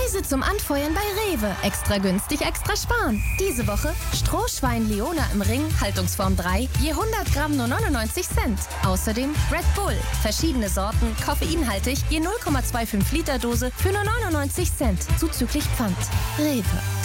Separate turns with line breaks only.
Preise zum Anfeuern bei Rewe. Extra günstig, extra sparen. Diese Woche Strohschwein Leona im Ring, Haltungsform 3, je 100 Gramm nur 99 Cent. Außerdem Red Bull, verschiedene Sorten, koffeinhaltig, je 0,25 Liter Dose für nur 99 Cent. Zuzüglich Pfand. Rewe.